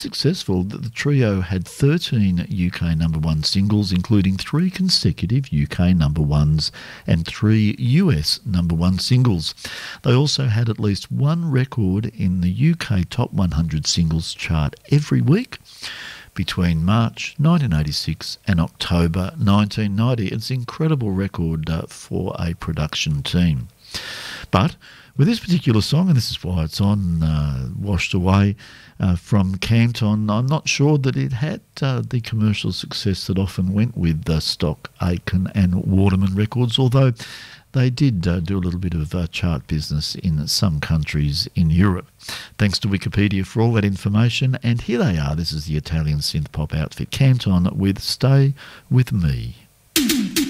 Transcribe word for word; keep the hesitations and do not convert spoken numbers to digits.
Successful that the trio had thirteen U K number one singles, including three consecutive U K number ones and three U S number one singles. They also had at least one record in the U K Top one hundred Singles chart every week between March nineteen eighty-six and October nineteen ninety. It's an incredible record uh, for a production team. But with this particular song, and this is why it's on uh, Washed Away uh, from Canton, I'm not sure that it had uh, the commercial success that often went with uh, Stock, Aitken and Waterman records, although they did uh, do a little bit of uh, chart business in some countries in Europe. Thanks to Wikipedia for all that information, and here they are. This is the Italian synth pop outfit Canton with Stay With Me.